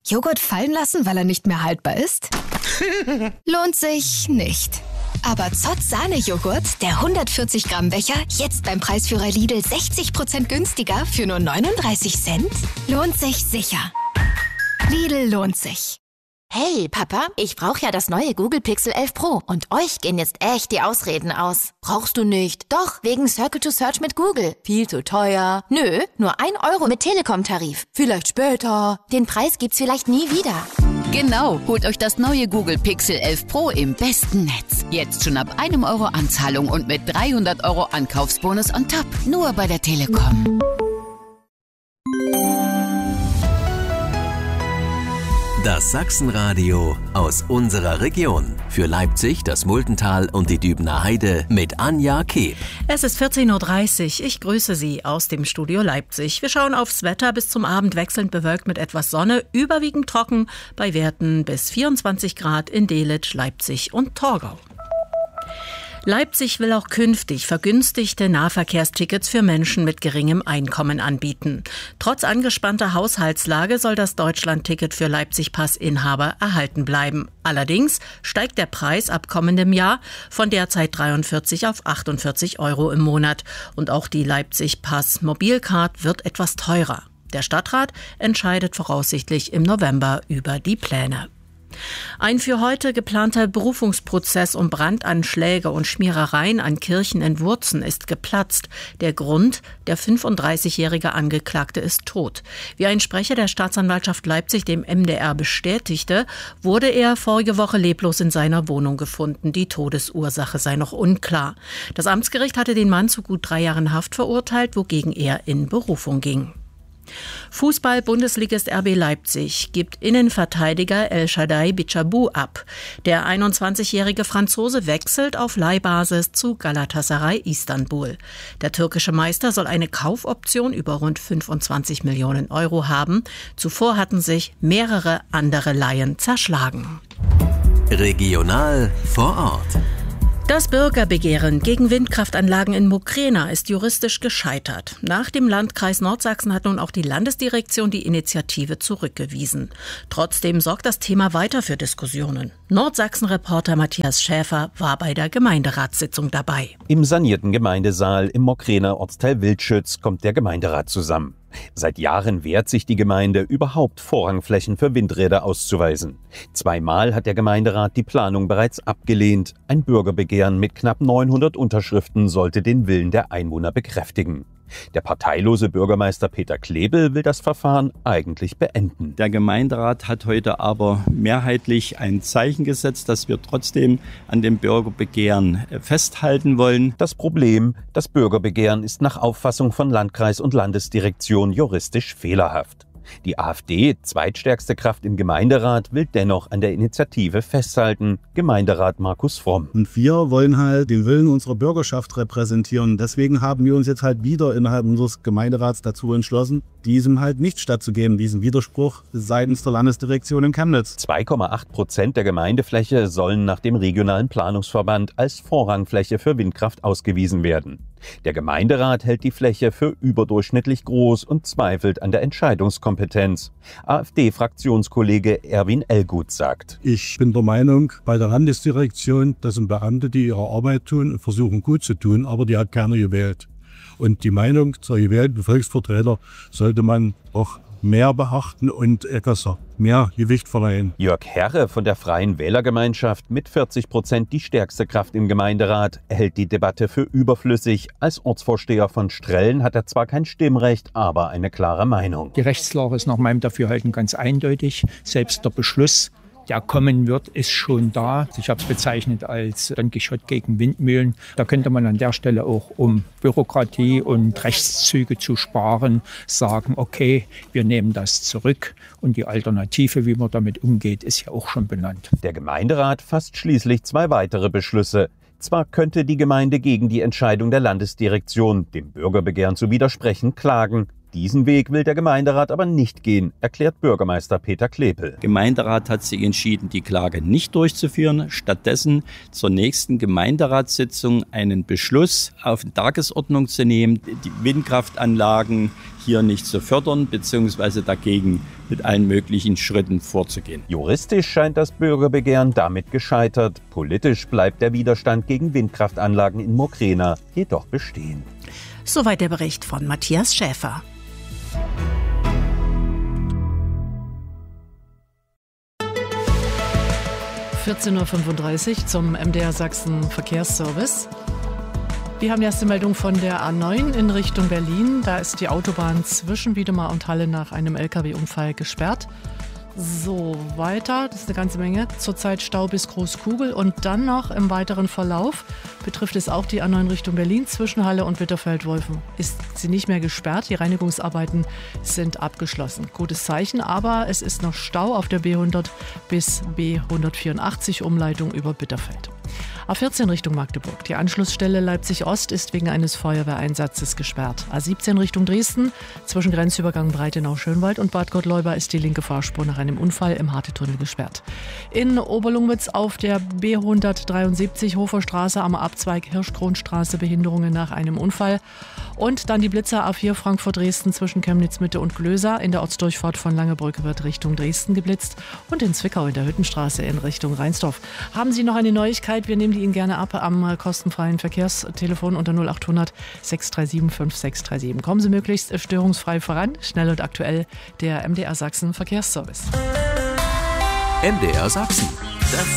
Joghurt fallen lassen, weil er nicht mehr haltbar ist? Lohnt sich nicht. Aber Zott Sahnejoghurt, der 140 Gramm Becher, jetzt beim Preisführer Lidl 60% günstiger für nur 39 Cent? Lohnt sich sicher. Lidl lohnt sich. Hey, Papa, ich brauche ja das neue Google Pixel 11 Pro und euch gehen jetzt echt die Ausreden aus. Brauchst du nicht? Doch, wegen Circle to Search mit Google. Viel zu teuer. Nö, nur 1 Euro mit Telekom-Tarif. Vielleicht später. Den Preis gibt's vielleicht nie wieder. Genau, holt euch das neue Google Pixel 11 Pro im besten Netz. Jetzt schon ab 1 Euro Anzahlung und mit 300 Euro Ankaufsbonus on top. Nur bei der Telekom. Das Sachsenradio aus unserer Region. Für Leipzig, das Multental und die Dübener Heide mit Anja Keb. Es ist 14.30 Uhr. Ich grüße Sie aus dem Studio Leipzig. Wir schauen aufs Wetter. Bis zum Abend wechselnd bewölkt mit etwas Sonne, überwiegend trocken bei Werten bis 24 Grad in Delitzsch, Leipzig und Torgau. Leipzig will auch künftig vergünstigte Nahverkehrstickets für Menschen mit geringem Einkommen anbieten. Trotz angespannter Haushaltslage soll das Deutschlandticket für Leipzig-Pass-Inhaber erhalten bleiben. Allerdings steigt der Preis ab kommendem Jahr von derzeit 43 auf 48 Euro im Monat. Und auch die Leipzig-Pass-Mobilcard wird etwas teurer. Der Stadtrat entscheidet voraussichtlich im November über die Pläne. Ein für heute geplanter Berufungsprozess um Brandanschläge und Schmierereien an Kirchen in Wurzen ist geplatzt. Der Grund: der 35-jährige Angeklagte ist tot. Wie ein Sprecher der Staatsanwaltschaft Leipzig dem MDR bestätigte, wurde er vorige Woche leblos in seiner Wohnung gefunden. Die Todesursache sei noch unklar. Das Amtsgericht hatte den Mann zu gut 3 Jahren Haft verurteilt, wogegen er in Berufung ging. Fußball-Bundesligist RB Leipzig gibt Innenverteidiger El Shaddai Bichabou ab. Der 21-jährige Franzose wechselt auf Leihbasis zu Galatasaray Istanbul. Der türkische Meister soll eine Kaufoption über rund 25 Millionen Euro haben. Zuvor hatten sich mehrere andere Leihen zerschlagen. Regional vor Ort. Das Bürgerbegehren gegen Windkraftanlagen in Mokrena ist juristisch gescheitert. Nach dem Landkreis Nordsachsen hat nun auch die Landesdirektion die Initiative zurückgewiesen. Trotzdem sorgt das Thema weiter für Diskussionen. Nordsachsen-Reporter Matthias Schäfer war bei der Gemeinderatssitzung dabei. Im sanierten Gemeindesaal im Mokrener Ortsteil Wildschütz kommt der Gemeinderat zusammen. Seit Jahren wehrt sich die Gemeinde, überhaupt Vorrangflächen für Windräder auszuweisen. 2-mal hat der Gemeinderat die Planung bereits abgelehnt. Ein Bürgerbegehren mit knapp 900 Unterschriften sollte den Willen der Einwohner bekräftigen. Der parteilose Bürgermeister Peter Klebel will das Verfahren eigentlich beenden. Der Gemeinderat hat heute aber mehrheitlich ein Zeichen gesetzt, dass wir trotzdem an dem Bürgerbegehren festhalten wollen. Das Problem: das Bürgerbegehren ist nach Auffassung von Landkreis und Landesdirektion juristisch fehlerhaft. Die AfD, zweitstärkste Kraft im Gemeinderat, will dennoch an der Initiative festhalten. Gemeinderat Markus Fromm. Und wir wollen halt den Willen unserer Bürgerschaft repräsentieren. Deswegen haben wir uns jetzt halt wieder innerhalb unseres Gemeinderats dazu entschlossen, diesem halt nicht stattzugeben, diesem Widerspruch seitens der Landesdirektion in Chemnitz. 2,8% der Gemeindefläche sollen nach dem regionalen Planungsverband als Vorrangfläche für Windkraft ausgewiesen werden. Der Gemeinderat hält die Fläche für überdurchschnittlich groß und zweifelt an der Entscheidungskompetenz. AfD-Fraktionskollege Erwin Ellgut sagt: Ich bin der Meinung, bei der Landesdirektion, das sind Beamte, die ihre Arbeit tun und versuchen gut zu tun, aber die hat keiner gewählt. Und die Meinung zur gewählten Volksvertreter sollte man auch mehr beachten und etwas mehr Gewicht verleihen. Jörg Herre von der Freien Wählergemeinschaft, mit 40% die stärkste Kraft im Gemeinderat, hält die Debatte für überflüssig. Als Ortsvorsteher von Strellen hat er zwar kein Stimmrecht, aber eine klare Meinung. Die Rechtslage ist nach meinem Dafürhalten ganz eindeutig. Selbst der Beschluss, der kommen wird, ist schon da. Ich habe es bezeichnet als Don Quixote gegen Windmühlen. Da könnte man an der Stelle auch, um Bürokratie und Rechtszüge zu sparen, sagen, okay, wir nehmen das zurück. Und die Alternative, wie man damit umgeht, ist ja auch schon benannt. Der Gemeinderat fasst schließlich 2 weitere Beschlüsse. Zwar könnte die Gemeinde gegen die Entscheidung der Landesdirektion, dem Bürgerbegehren zu widersprechen, klagen. Diesen Weg will der Gemeinderat aber nicht gehen, erklärt Bürgermeister Peter Klepel. Der Gemeinderat hat sich entschieden, die Klage nicht durchzuführen, stattdessen zur nächsten Gemeinderatssitzung einen Beschluss auf die Tagesordnung zu nehmen, die Windkraftanlagen hier nicht zu fördern bzw. dagegen mit allen möglichen Schritten vorzugehen. Juristisch scheint das Bürgerbegehren damit gescheitert. Politisch bleibt der Widerstand gegen Windkraftanlagen in Mokraena jedoch bestehen. Soweit der Bericht von Matthias Schäfer. (14:35 Uhr) zum MDR Sachsen Verkehrsservice. Wir haben die erste Meldung von der A9 in Richtung Berlin. Da ist die Autobahn zwischen Wiedemar und Halle nach einem LKW-Unfall gesperrt. So, weiter, das ist eine ganze Menge. Zurzeit Stau bis Großkugel und dann noch im weiteren Verlauf betrifft es auch die A9 Richtung Berlin zwischen Halle und Bitterfeld-Wolfen. Ist sie nicht mehr gesperrt, die Reinigungsarbeiten sind abgeschlossen. Gutes Zeichen, aber es ist noch Stau auf der B100 bis B184 Umleitung über Bitterfeld. A14 Richtung Magdeburg. Die Anschlussstelle Leipzig-Ost ist wegen eines Feuerwehreinsatzes gesperrt. A17 Richtung Dresden. Zwischen Grenzübergang Breitenau-Schönwald und Bad Gottleuba ist die linke Fahrspur nach einem Unfall im Hartetunnel gesperrt. In Oberlungwitz auf der B173 Hoferstraße am Abzweig Hirschkronstraße Behinderungen nach einem Unfall. Und dann die Blitzer A4 Frankfurt-Dresden zwischen Chemnitz-Mitte und Glösa. In der Ortsdurchfahrt von Langebrücke wird Richtung Dresden geblitzt. Und in Zwickau in der Hüttenstraße in Richtung Rheinsdorf. Haben Sie noch eine Neuigkeit? Wir nehmen die Ihnen gerne ab am kostenfreien Verkehrstelefon unter 0800 637 5637. Kommen Sie möglichst störungsfrei voran, schnell und aktuell, der MDR Sachsen Verkehrsservice. MDR Sachsen, das